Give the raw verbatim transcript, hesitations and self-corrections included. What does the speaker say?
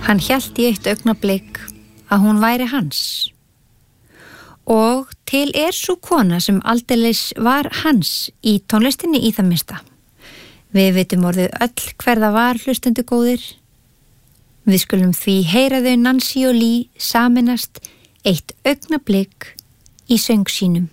Hann hélt í eitt augnablik að hún væri hans. Og til er sú kona sem aldeilis var hans í tónlistinni í það minnsta. Við vitum orðið öll hver það var, hlustendur góðir. Við skulum því heyra þau Nancy og Lee saminast eitt augnablik í söng sínum.